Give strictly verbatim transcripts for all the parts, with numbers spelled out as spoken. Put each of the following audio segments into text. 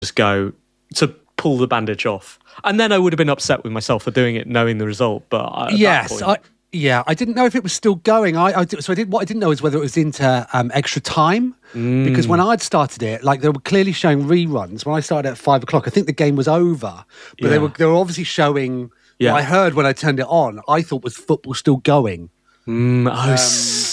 just go to pull the bandage off. And then I would have been upset with myself for doing it, knowing the result. But at yes, that point, I, yeah, I didn't know if it was still going. I, I so I did. What I didn't know is whether it was into um, extra time mm. because when I'd started it, like they were clearly showing reruns. When I started at five o'clock, I think the game was over, but yeah. they were they were obviously showing. Yeah. What I heard when I turned it on, I thought was football still going. Mm, oh, um,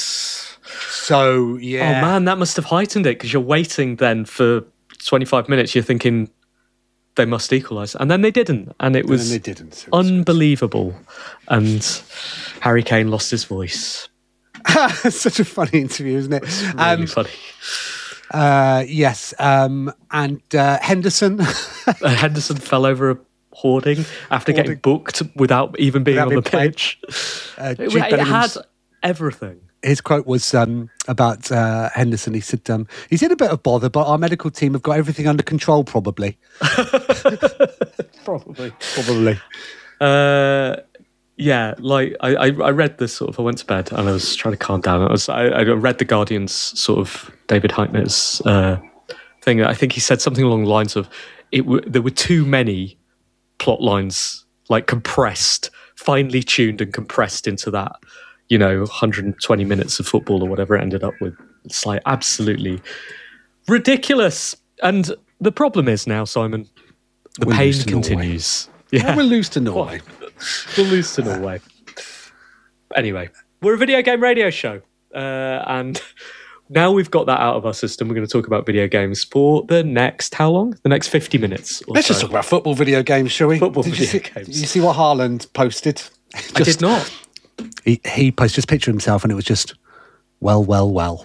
so yeah. Oh man, that must have heightened it because you're waiting then for twenty-five minutes. You're thinking they must equalise, and then they didn't, and it was, and they didn't. It was unbelievable. And Harry Kane lost his voice. Such a funny interview, isn't it? It's really um, funny. Uh, yes, um, and uh, Henderson. Henderson fell over a hoarding after hoarding. getting booked without even being without on the being pitch. Uh, it, it had everything. His quote was um, about uh, Henderson. He said, um, he's in a bit of bother, but our medical team have got everything under control, probably. probably. Probably. Uh, yeah, like, I, I, I read this sort of, I went to bed and I was trying to calm down. I was I, I read The Guardian's sort of David Heitner's uh, thing. I think he said something along the lines of, it w- there were too many plot lines, like compressed, finely tuned and compressed into that, you know, one hundred twenty minutes of football or whatever it ended up with. It's like absolutely ridiculous. And the problem is now, Simon, the we'll pain continues. Yeah, we'll lose to Norway. We'll lose to Norway. Anyway, we're a video game radio show. Uh, and now we've got that out of our system, we're going to talk about video games for the next, how long? The next fifty minutes or Let's so. just talk about football video games, shall we? Football did video you see, games. Did you see what Haaland posted? Just, I did not. He, he posted just a picture of himself and it was just, well, well, well.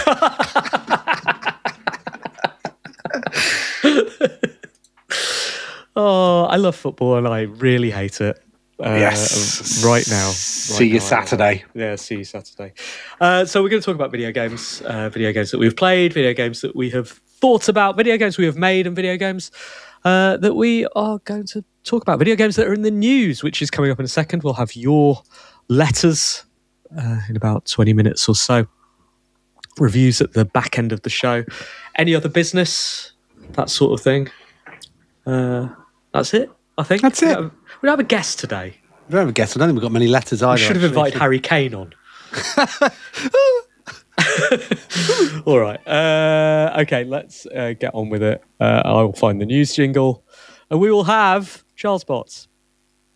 Oh, I love football and I really hate it. Uh, yes. Right now. Right see you now, Saturday. Yeah, see you Saturday. Uh, so we're going to talk about video games, uh, video games that we've played, video games that we have thought about, video games we have made, and video games uh, that we are going to talk about. Video games that are in the news, which is coming up in a second. We'll have your letters uh, in about twenty minutes or so. Reviews at the back end of the show. Any other business? That sort of thing. Uh, that's it, I think. That's we it. Don't have, we don't have a guest today. We don't have a guest. I don't think we've got many letters either. We should have actually. invited Harry Kane on. All right. Uh, okay, let's uh, get on with it. Uh, I will find the news jingle. And we will have Charles Potts.